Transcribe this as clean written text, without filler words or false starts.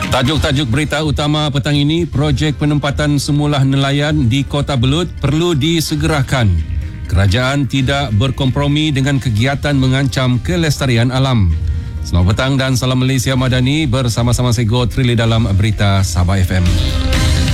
Tajuk-tajuk berita utama petang ini, projek penempatan semula nelayan di Kota Belud perlu disegerakan. Kerajaan tidak berkompromi dengan kegiatan mengancam kelestarian alam. Selamat petang dan salam Malaysia Madani, bersama-sama saya Go Trili dalam berita Sabah FM.